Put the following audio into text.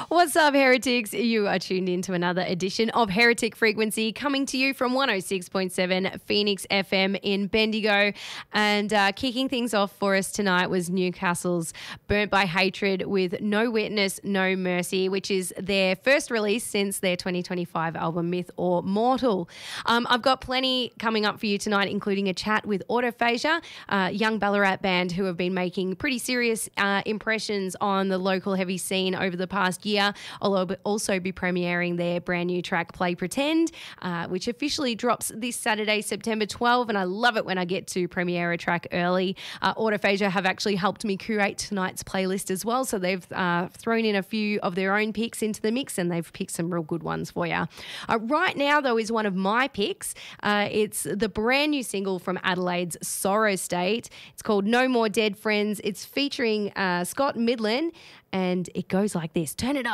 What's up, heretics? You are tuned in to another edition of Heretic Frequency, coming to you from 106.7 Phoenix FM in Bendigo. And kicking things off for us tonight was Newcastle's Burnt by Hatred with No Witness, No Mercy, which is their first release since their 2025 album Myth or Mortal. I've got plenty coming up for you tonight, including a chat with Autophagia, a young Ballarat band who have been making pretty serious impressions on the local heavy scene over the past year. I'll also be premiering their brand new track Play Pretend, which officially drops this Saturday, September 12, and I love it when I get to premiere a track early. Autophagia have actually helped me curate tonight's playlist as well, so they've thrown in a few of their own picks into the mix, and they've picked some real good ones for you. Right now, though, is one of my picks. It's the brand new single from Adelaide's Sorrow State. It's called No More Dead Friends. It's featuring Scott Midland, and it goes like this. Turn it up.